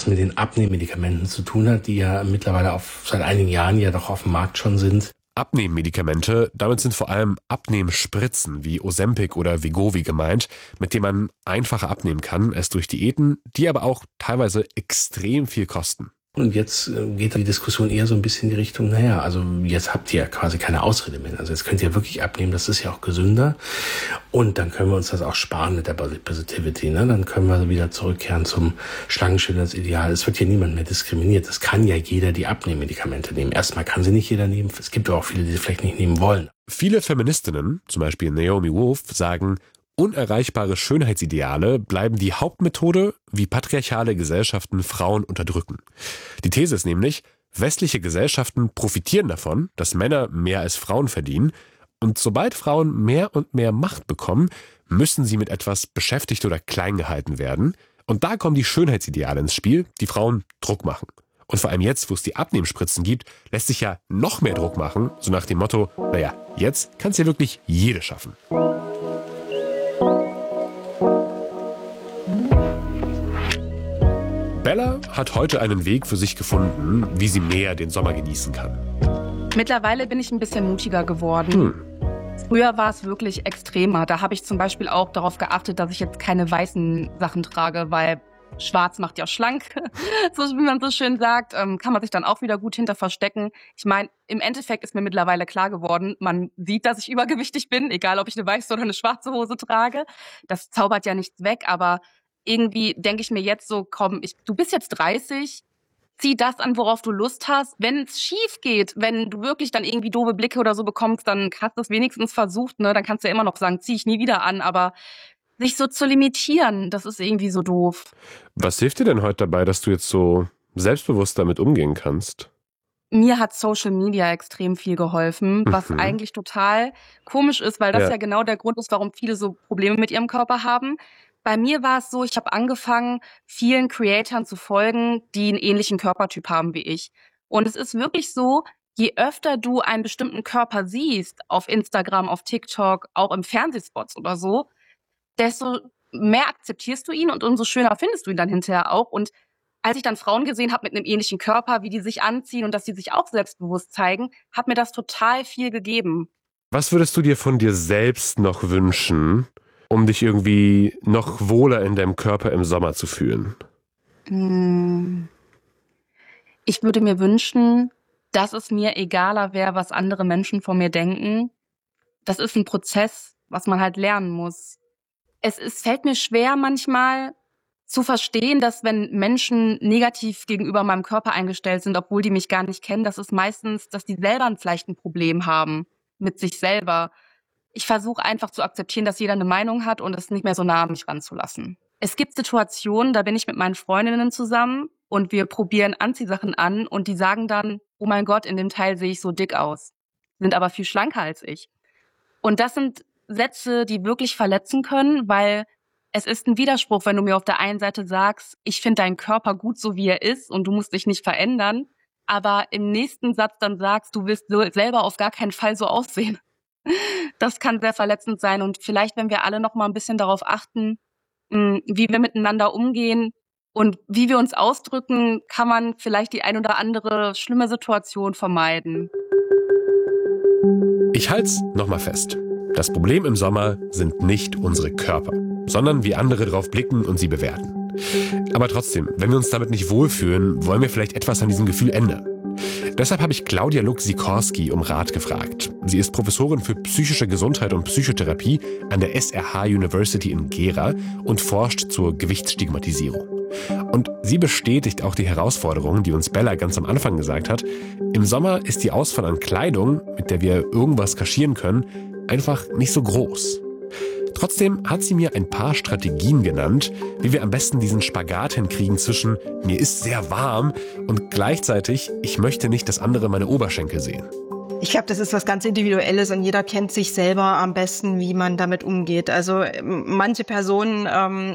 was mit den Abnehmmedikamenten zu tun hat, die ja mittlerweile seit einigen Jahren ja doch auf dem Markt schon sind. Abnehmmedikamente, damit sind vor allem Abnehmspritzen wie Ozempic oder Wegovy gemeint, mit denen man einfacher abnehmen kann als durch Diäten, die aber auch teilweise extrem viel kosten. Und jetzt geht die Diskussion eher so ein bisschen in die Richtung, also jetzt habt ihr ja quasi keine Ausrede mehr. Also jetzt könnt ihr wirklich abnehmen, das ist ja auch gesünder. Und dann können wir uns das auch sparen mit der Body Positivity. Ne? Dann können wir wieder zurückkehren zum Schlangenschönheitsideal. Es wird hier niemand mehr diskriminiert. Es kann ja jeder die Abnehmmedikamente nehmen. Erstmal kann sie nicht jeder nehmen. Es gibt aber auch viele, die sie vielleicht nicht nehmen wollen. Viele Feministinnen, zum Beispiel Naomi Wolf, sagen, unerreichbare Schönheitsideale bleiben die Hauptmethode, wie patriarchale Gesellschaften Frauen unterdrücken. Die These ist nämlich, westliche Gesellschaften profitieren davon, dass Männer mehr als Frauen verdienen, und sobald Frauen mehr und mehr Macht bekommen, müssen sie mit etwas beschäftigt oder klein gehalten werden. Und da kommen die Schönheitsideale ins Spiel, die Frauen Druck machen. Und vor allem jetzt, wo es die Abnehmspritzen gibt, lässt sich ja noch mehr Druck machen, so nach dem Motto, jetzt kann es ja wirklich jede schaffen. Bella hat heute einen Weg für sich gefunden, wie sie mehr den Sommer genießen kann. Mittlerweile bin ich ein bisschen mutiger geworden. Früher war es wirklich extremer. Da habe ich zum Beispiel auch darauf geachtet, dass ich jetzt keine weißen Sachen trage, weil schwarz macht ja schlank, so wie man so schön sagt. Kann man sich dann auch wieder gut hinter verstecken. Ich meine, im Endeffekt ist mir mittlerweile klar geworden, man sieht, dass ich übergewichtig bin, egal ob ich eine weiße oder eine schwarze Hose trage. Das zaubert ja nichts weg, aber irgendwie denke ich mir jetzt so, komm, du bist jetzt 30, zieh das an, worauf du Lust hast. Wenn es schief geht, wenn du wirklich dann irgendwie doofe Blicke oder so bekommst, dann hast du es wenigstens versucht, ne? Dann kannst du ja immer noch sagen, zieh ich nie wieder an, aber sich so zu limitieren, das ist irgendwie so doof. Was hilft dir denn heute dabei, dass du jetzt so selbstbewusst damit umgehen kannst? Mir hat Social Media extrem viel geholfen, was eigentlich total komisch ist, weil das ja genau der Grund ist, warum viele so Probleme mit ihrem Körper haben. Bei mir war es so, ich habe angefangen, vielen Creatoren zu folgen, die einen ähnlichen Körpertyp haben wie ich. Und es ist wirklich so, je öfter du einen bestimmten Körper siehst, auf Instagram, auf TikTok, auch im Fernsehspots oder so, desto mehr akzeptierst du ihn und umso schöner findest du ihn dann hinterher auch. Und als ich dann Frauen gesehen habe mit einem ähnlichen Körper, wie die sich anziehen und dass sie sich auch selbstbewusst zeigen, hat mir das total viel gegeben. Was würdest du dir von dir selbst noch wünschen, um dich irgendwie noch wohler in deinem Körper im Sommer zu fühlen? Ich würde mir wünschen, dass es mir egaler wäre, was andere Menschen von mir denken. Das ist ein Prozess, was man halt lernen muss. Es fällt mir schwer manchmal zu verstehen, dass wenn Menschen negativ gegenüber meinem Körper eingestellt sind, obwohl die mich gar nicht kennen, das ist meistens, dass die selber vielleicht ein Problem haben mit sich selber. Ich versuche einfach zu akzeptieren, dass jeder eine Meinung hat und es nicht mehr so nah an mich ranzulassen. Es gibt Situationen, da bin ich mit meinen Freundinnen zusammen und wir probieren Anziehsachen an und die sagen dann, oh mein Gott, in dem Teil sehe ich so dick aus, sind aber viel schlanker als ich. Und das sind Sätze, die wirklich verletzen können, weil es ist ein Widerspruch, wenn du mir auf der einen Seite sagst, ich finde deinen Körper gut, so wie er ist und du musst dich nicht verändern, aber im nächsten Satz dann sagst, du willst selber auf gar keinen Fall so aussehen. Das kann sehr verletzend sein und vielleicht, wenn wir alle noch mal ein bisschen darauf achten, wie wir miteinander umgehen und wie wir uns ausdrücken, kann man vielleicht die ein oder andere schlimme Situation vermeiden. Ich halt's nochmal fest. Das Problem im Sommer sind nicht unsere Körper, sondern wie andere drauf blicken und sie bewerten. Aber trotzdem, wenn wir uns damit nicht wohlfühlen, wollen wir vielleicht etwas an diesem Gefühl ändern. Deshalb habe ich Claudia Luck-Sikorski um Rat gefragt. Sie ist Professorin für psychische Gesundheit und Psychotherapie an der SRH University in Gera und forscht zur Gewichtsstigmatisierung. Und sie bestätigt auch die Herausforderung, die uns Bella ganz am Anfang gesagt hat. Im Sommer ist die Auswahl an Kleidung, mit der wir irgendwas kaschieren können, einfach nicht so groß. Trotzdem hat sie mir ein paar Strategien genannt, wie wir am besten diesen Spagat hinkriegen zwischen mir ist sehr warm und gleichzeitig ich möchte nicht, dass andere meine Oberschenkel sehen. Ich glaube, das ist was ganz Individuelles und jeder kennt sich selber am besten, wie man damit umgeht. Also manche Personen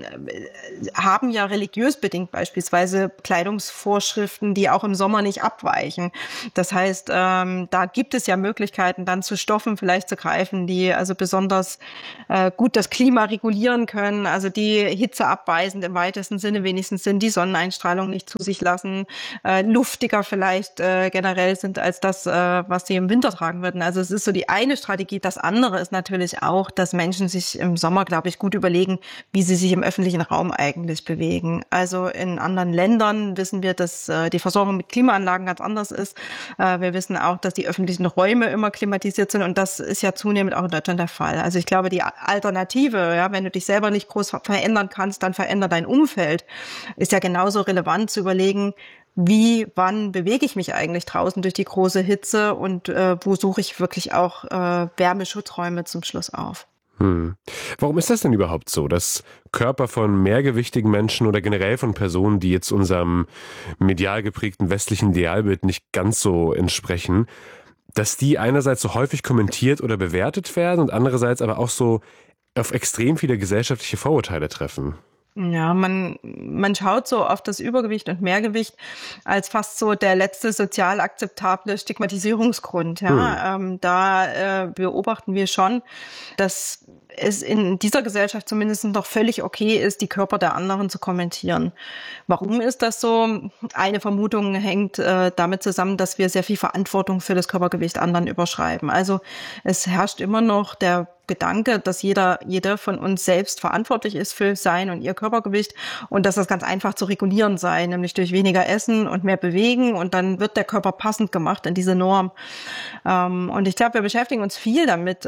haben ja religiös bedingt beispielsweise Kleidungsvorschriften, die auch im Sommer nicht abweichen. Das heißt, da gibt es ja Möglichkeiten, dann zu Stoffen vielleicht zu greifen, die also besonders gut das Klima regulieren können, also die hitzeabweisend im weitesten Sinne wenigstens sind, die Sonneneinstrahlung nicht zu sich lassen, luftiger vielleicht generell sind als das, was sie im Winter tragen würden. Also es ist so die eine Strategie. Das andere ist natürlich auch, dass Menschen sich im Sommer, glaube ich, gut überlegen, wie sie sich im öffentlichen Raum eigentlich bewegen. Also in anderen Ländern wissen wir, dass die Versorgung mit Klimaanlagen ganz anders ist. Wir wissen auch, dass die öffentlichen Räume immer klimatisiert sind und das ist ja zunehmend auch in Deutschland der Fall. Also ich glaube, die Alternative, ja, wenn du dich selber nicht groß verändern kannst, dann veränder dein Umfeld, ist ja genauso relevant zu überlegen, wann bewege ich mich eigentlich draußen durch die große Hitze und wo suche ich wirklich auch Wärmeschutzräume zum Schluss auf. Warum ist das denn überhaupt so, dass Körper von mehrgewichtigen Menschen oder generell von Personen, die jetzt unserem medial geprägten westlichen Idealbild nicht ganz so entsprechen, dass die einerseits so häufig kommentiert oder bewertet werden und andererseits aber auch so auf extrem viele gesellschaftliche Vorurteile treffen? Ja, man schaut so auf das Übergewicht und Mehrgewicht als fast so der letzte sozial akzeptable Stigmatisierungsgrund. Ja, da beobachten wir schon, dass es in dieser Gesellschaft zumindest noch völlig okay ist, die Körper der anderen zu kommentieren. Warum ist das so? Eine Vermutung hängt damit zusammen, dass wir sehr viel Verantwortung für das Körpergewicht anderen überschreiben. Also es herrscht immer noch der Gedanke, dass jeder von uns selbst verantwortlich ist für sein und ihr Körpergewicht und dass das ganz einfach zu regulieren sei, nämlich durch weniger Essen und mehr Bewegen und dann wird der Körper passend gemacht in diese Norm. Und ich glaube, wir beschäftigen uns viel damit,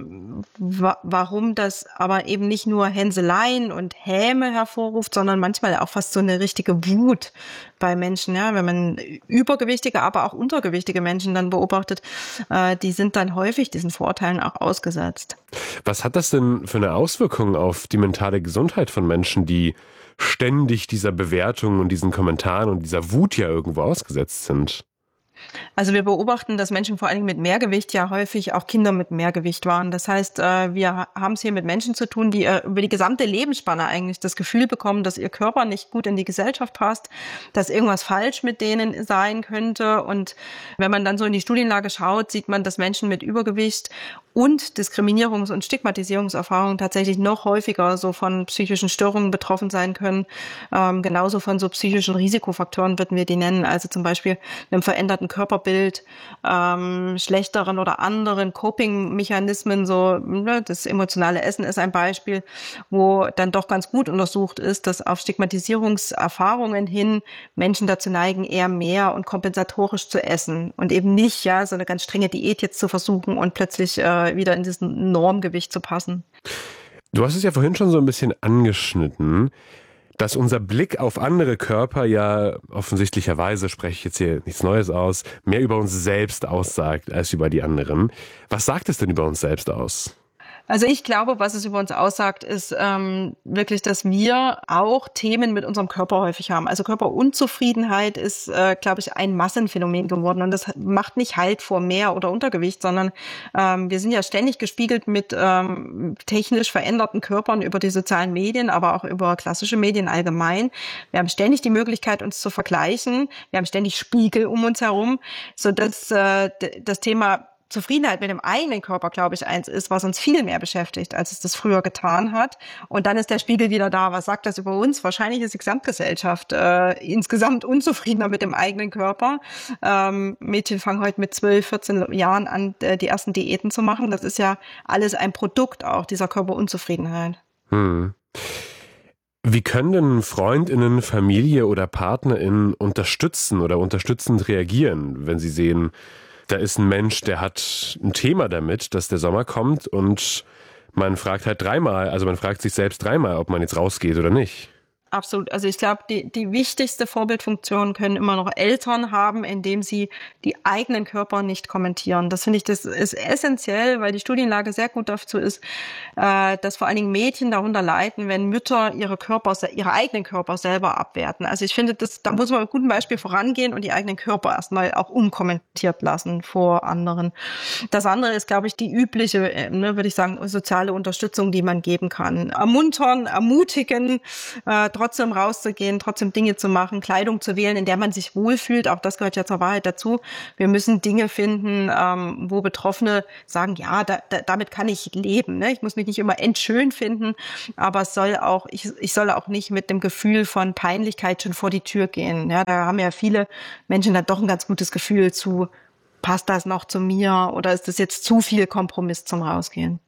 warum das aber eben nicht nur Hänseleien und Häme hervorruft, sondern manchmal auch fast so eine richtige Wut bei Menschen, ja, wenn man übergewichtige, aber auch untergewichtige Menschen dann beobachtet, die sind dann häufig diesen Vorurteilen auch ausgesetzt. Was hat das denn für eine Auswirkung auf die mentale Gesundheit von Menschen, die ständig dieser Bewertung und diesen Kommentaren und dieser Wut ja irgendwo ausgesetzt sind? Also wir beobachten, dass Menschen vor allen Dingen mit Mehrgewicht ja häufig auch Kinder mit Mehrgewicht waren. Das heißt, wir haben es hier mit Menschen zu tun, die über die gesamte Lebensspanne eigentlich das Gefühl bekommen, dass ihr Körper nicht gut in die Gesellschaft passt, dass irgendwas falsch mit denen sein könnte. Und wenn man dann so in die Studienlage schaut, sieht man, dass Menschen mit Übergewicht und Diskriminierungs- und Stigmatisierungserfahrungen tatsächlich noch häufiger so von psychischen Störungen betroffen sein können. Genauso von so psychischen Risikofaktoren würden wir die nennen. Also zum Beispiel einem veränderten Körperbild, schlechteren oder anderen Coping-Mechanismen, so das emotionale Essen ist ein Beispiel, wo dann doch ganz gut untersucht ist, dass auf Stigmatisierungserfahrungen hin Menschen dazu neigen, eher mehr und kompensatorisch zu essen und eben nicht so eine ganz strenge Diät jetzt zu versuchen und plötzlich wieder in diesen Normgewicht zu passen. Du hast es ja vorhin schon so ein bisschen angeschnitten, dass unser Blick auf andere Körper ja offensichtlicherweise, spreche ich jetzt hier nichts Neues aus, mehr über uns selbst aussagt als über die anderen. Was sagt es denn über uns selbst aus? Also ich glaube, was es über uns aussagt, ist wirklich, dass wir auch Themen mit unserem Körper häufig haben. Also Körperunzufriedenheit ist, glaube ich, ein Massenphänomen geworden. Und das macht nicht Halt vor Mehr- oder Untergewicht, sondern wir sind ja ständig gespiegelt mit technisch veränderten Körpern über die sozialen Medien, aber auch über klassische Medien allgemein. Wir haben ständig die Möglichkeit, uns zu vergleichen. Wir haben ständig Spiegel um uns herum, sodass das Thema Zufriedenheit mit dem eigenen Körper, glaube ich, eins ist, was uns viel mehr beschäftigt, als es das früher getan hat. Und dann ist der Spiegel wieder da. Was sagt das über uns? Wahrscheinlich ist die Gesamtgesellschaft insgesamt unzufriedener mit dem eigenen Körper. Mädchen fangen heute mit 12, 14 Jahren an, die ersten Diäten zu machen. Das ist ja alles ein Produkt auch dieser Körperunzufriedenheit. Wie können denn FreundInnen, Familie oder PartnerInnen unterstützen oder unterstützend reagieren, wenn sie sehen, da ist ein Mensch, der hat ein Thema damit, dass der Sommer kommt und man fragt halt dreimal, also man fragt sich selbst dreimal, ob man jetzt rausgeht oder nicht. Absolut. Also ich glaube, die wichtigste Vorbildfunktion können immer noch Eltern haben, indem sie die eigenen Körper nicht kommentieren. Das finde ich, das ist essentiell, weil die Studienlage sehr gut dazu ist, dass vor allen Dingen Mädchen darunter leiden, wenn Mütter ihre eigenen Körper selber abwerten. Also ich finde, da muss man mit gutem Beispiel vorangehen und die eigenen Körper erstmal auch unkommentiert lassen vor anderen. Das andere ist, glaube ich, die übliche, würde ich sagen, soziale Unterstützung, die man geben kann. Ermuntern, ermutigen, trotzdem rauszugehen, trotzdem Dinge zu machen, Kleidung zu wählen, in der man sich wohlfühlt. Auch das gehört ja zur Wahrheit dazu. Wir müssen Dinge finden, wo Betroffene sagen, ja, damit kann ich leben. Ne? Ich muss mich nicht immer endschön finden, aber ich soll auch nicht mit dem Gefühl von Peinlichkeit schon vor die Tür gehen. Ja, da haben ja viele Menschen dann doch ein ganz gutes Gefühl zu, passt das noch zu mir oder ist das jetzt zu viel Kompromiss zum Rausgehen?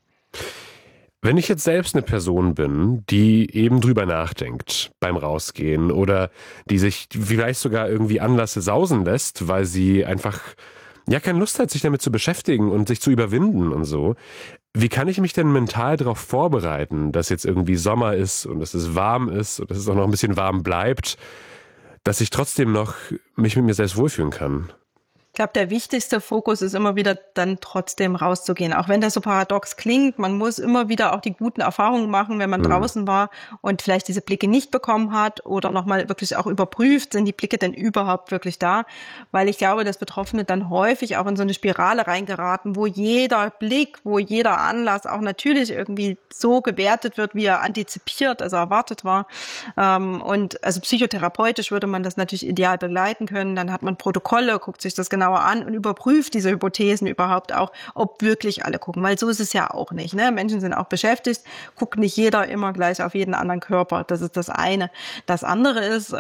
Wenn ich jetzt selbst eine Person bin, die eben drüber nachdenkt beim Rausgehen oder die sich vielleicht sogar irgendwie Anlässe sausen lässt, weil sie einfach keine Lust hat, sich damit zu beschäftigen und sich zu überwinden und so. Wie kann ich mich denn mental darauf vorbereiten, dass jetzt irgendwie Sommer ist und dass es warm ist und dass es auch noch ein bisschen warm bleibt, dass ich trotzdem noch mich mit mir selbst wohlfühlen kann? Ich glaube, der wichtigste Fokus ist immer wieder dann trotzdem rauszugehen. Auch wenn das so paradox klingt, man muss immer wieder auch die guten Erfahrungen machen, wenn man draußen war und vielleicht diese Blicke nicht bekommen hat oder nochmal wirklich auch überprüft, sind die Blicke denn überhaupt wirklich da? Weil ich glaube, dass Betroffene dann häufig auch in so eine Spirale reingeraten, wo jeder Blick, wo jeder Anlass auch natürlich irgendwie so gewertet wird, wie er antizipiert, also erwartet war. Und also psychotherapeutisch würde man das natürlich ideal begleiten können. Dann hat man Protokolle, guckt sich das genauer an und überprüft diese Hypothesen überhaupt auch, ob wirklich alle gucken. Weil so ist es ja auch nicht. Ne? Menschen sind auch beschäftigt, guckt nicht jeder immer gleich auf jeden anderen Körper. Das ist das eine. Das andere ist,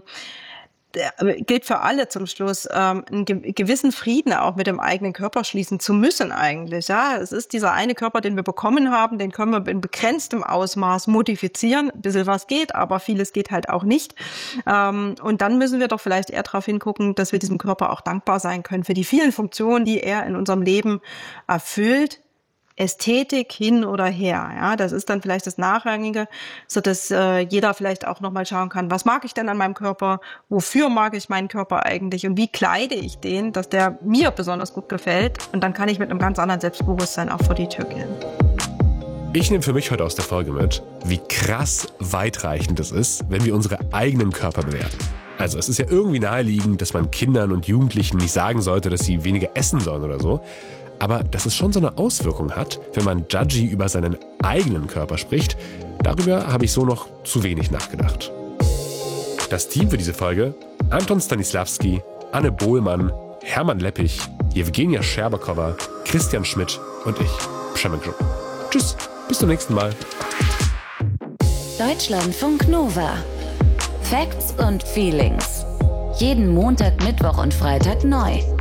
gilt für alle zum Schluss, einen gewissen Frieden auch mit dem eigenen Körper schließen zu müssen eigentlich. Ja, es ist dieser eine Körper, den wir bekommen haben, den können wir in begrenztem Ausmaß modifizieren. Ein bisschen was geht, aber vieles geht halt auch nicht. Und dann müssen wir doch vielleicht eher darauf hingucken, dass wir diesem Körper auch dankbar sein können für die vielen Funktionen, die er in unserem Leben erfüllt. Ästhetik hin oder her, ja, das ist dann vielleicht das Nachrangige, so dass jeder vielleicht auch nochmal schauen kann, was mag ich denn an meinem Körper, wofür mag ich meinen Körper eigentlich und wie kleide ich den, dass der mir besonders gut gefällt und dann kann ich mit einem ganz anderen Selbstbewusstsein auch vor die Tür gehen. Ich nehme für mich heute aus der Folge mit, wie krass weitreichend es ist, wenn wir unsere eigenen Körper bewerten. Also es ist ja irgendwie naheliegend, dass man Kindern und Jugendlichen nicht sagen sollte, dass sie weniger essen sollen oder so. Aber dass es schon so eine Auswirkung hat, wenn man judgy über seinen eigenen Körper spricht, darüber habe ich so noch zu wenig nachgedacht. Das Team für diese Folge: Anton Stanislavski, Anne Bohlmann, Hermann Leppich, Jewgenia Scherbakowa, Christian Schmidt und ich, Przemek Żuk. Tschüss, bis zum nächsten Mal. Deutschlandfunk Nova. Facts und Feelings. Jeden Montag, Mittwoch und Freitag neu.